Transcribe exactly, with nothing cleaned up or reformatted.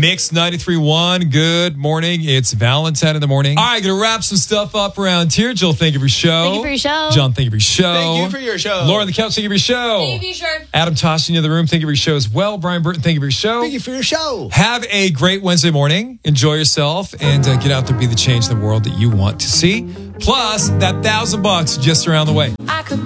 Mix ninety-three point one. Good morning. It's Valentine in the morning. All right, going to wrap some stuff up around here. Jill, thank you for your show. Thank you for your show. John, thank you for your show. Thank you for your show. Laura on the couch, thank you for your show. Thank you for your show. Adam tossing you in the room, thank you for your show as well. Brian Burton, thank you for your show. Thank you for your show. Have a great Wednesday morning. Enjoy yourself and uh, get out there, be the change in the world that you want to see. Plus, that thousand bucks just around the way. I could